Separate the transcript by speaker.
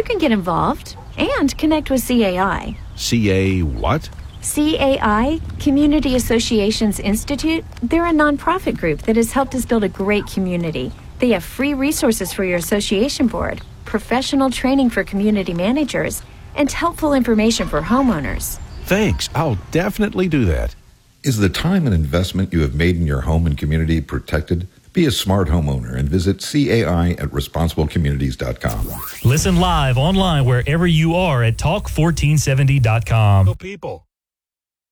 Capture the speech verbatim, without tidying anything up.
Speaker 1: can get involved and connect with C A I.
Speaker 2: C A what?
Speaker 1: C A I, Community Associations Institute, they're a nonprofit group that has helped us build a great community. They have free resources for your association board, professional training for community managers, and helpful information for homeowners.
Speaker 2: Thanks. I'll definitely do that.
Speaker 3: Is the time and investment you have made in your home and community protected? Be a smart homeowner and visit C A I at responsible communities dot com.
Speaker 4: Listen live online wherever you are at talk fourteen seventy dot com.
Speaker 2: People.